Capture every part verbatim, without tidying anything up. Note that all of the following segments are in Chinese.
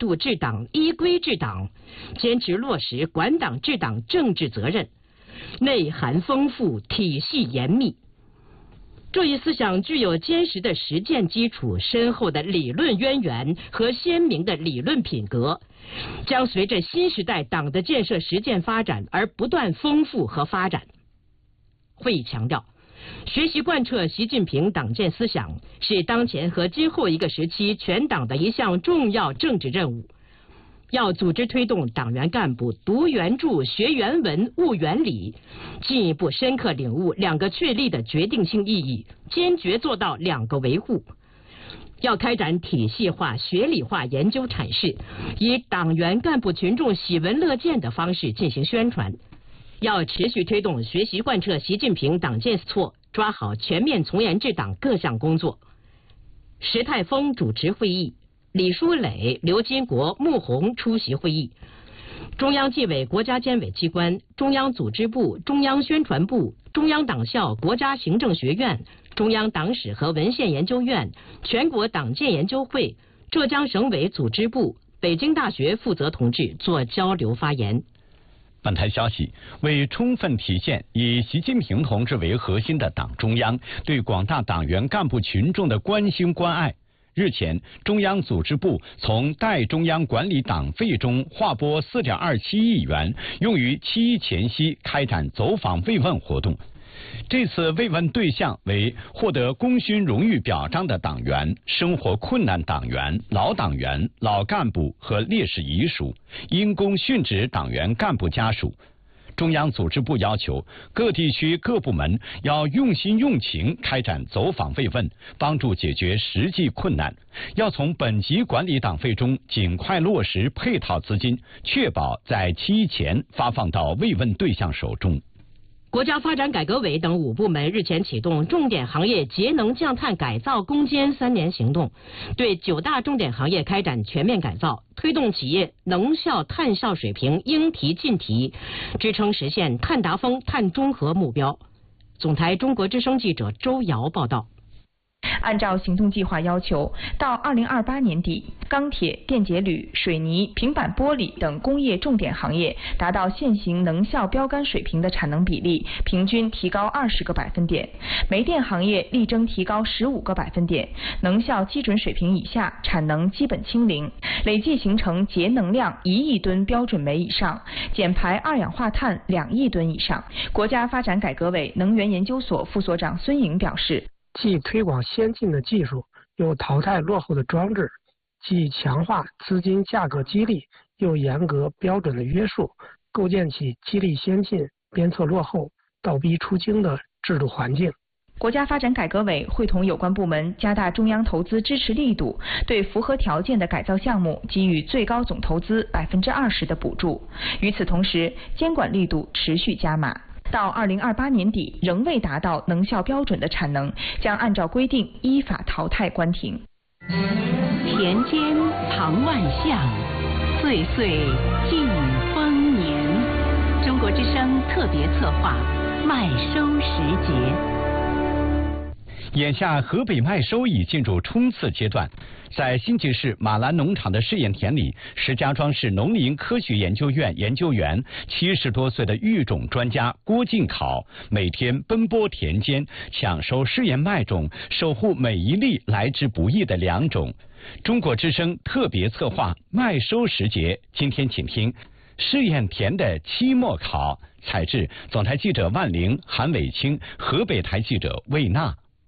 度治党、依规治党，坚持落实管党治党政治责任，内涵丰富，体系严密。这一思想具有坚实的实践基础、深厚的理论渊源和鲜明的理论品格，将随着新时代党的建设实践发展而不断丰富和发展。会议强调，学习贯彻习近平党建思想是当前和今后一个时期全党的一项重要政治任务。要组织推动党员干部读原著、学原文、悟原理，进一步深刻领悟两个确立的决定性意义，坚决做到两个维护。要开展体系化、学理化研究阐释，以党员干部群众喜闻乐见的方式进行宣传。要持续推动学习贯彻习近平党建措，抓好全面从严治党各项工作。石泰峰主持会议，李书磊、刘金国、穆虹出席会议。中央纪委国家监委机关、中央组织部、中央宣传部、中央党校、国家行政学院、中央党史和文献研究院、全国党建研究会、浙江省委组织部、北京大学负责同志做交流发言。 本台消息，为充分体现以习近平同志为核心的党中央对广大党员干部群众的关心关爱，日前，中央组织部从代中央管理党费中划拨 四点二七亿元，用于七一前夕开展走访慰问活动。这次慰问对象为获得功勋荣誉表彰的党员、生活困难党员、老党员、老干部和烈士遗属、因公殉职党员干部家属。中央组织部要求各地区各部门要用心用情开展走访慰问，帮助解决实际困难，要从本级管理党费中尽快落实配套资金，确保在七一前发放到慰问对象手中。 国家发展改革委等五部门日前启动重点行业节能降碳改造攻坚三年行动，对九大重点行业开展全面改造，推动企业能效碳效水平应提尽提，支撑实现碳达峰、碳中和目标。总台中国之声记者周瑶报道。 按照行动计划要求，到二零二八年底，钢铁、电解铝、水泥、平板玻璃等工业重点行业达到现行能效标杆水平的产能比例，平均提高二十个百分点；煤电行业力争提高十五个百分点，能效基准水平以下，产能基本清零，累计形成节能量一亿吨标准煤以上，减排二氧化碳两亿吨以上。国家发展改革委能源研究所副所长孙颖表示， 既推广先进的技术，又淘汰落后的装置，既强化资金价格激励，又严格标准的约束，构建起激励先进、鞭策落后、倒逼出京的制度环境。 国家发展改革委会同有关部门加大中央投资支持力度，对符合条件的改造项目给予最高总投资百分之二十的补助。与此同时，监管力度持续加码。到二零二八年底仍未达到能效标准的产能，将按照规定依法淘汰关停。 田间藏万象，岁岁尽丰年。中国之声特别策划麦收时节。 眼下河北麦收已进入冲刺阶段，在新集市马兰农场的试验田里，石家庄市农林科学研究院研究员七十多岁的育种专家郭进考每天奔波田间，抢收试验麦种，守护每一粒来之不易的良种。中国之声特别策划麦收时节，今天请听试验田的期末考。采制总台记者万玲、韩伟清，河北台记者魏娜。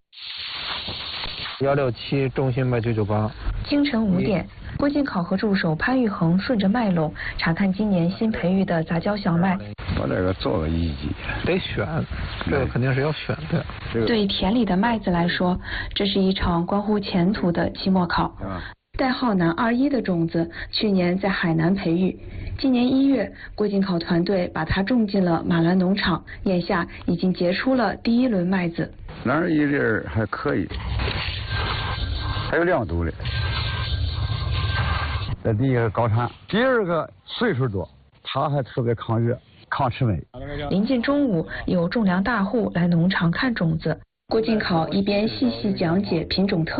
幺六七中心麦九九八。 清晨五点，郭进考和助手潘玉恒顺着麦垄查看今年新培育的杂交小麦。 我这个做个一级，得选，这个肯定是要选的。 对田里的麦子来说，这是一场关乎前途的期末考。代号南二一的种子，去年在海南培育，今年一月，郭进考团队把它种进了马兰农场，眼下已经结出了第一轮麦子。 南二一粒还可以，还有亮度的。这第一个高产，第二个岁数多，它还特别抗热、抗吃霉。 临近中午，有种粮大户来农场看种子，郭进考一边细细讲解品种特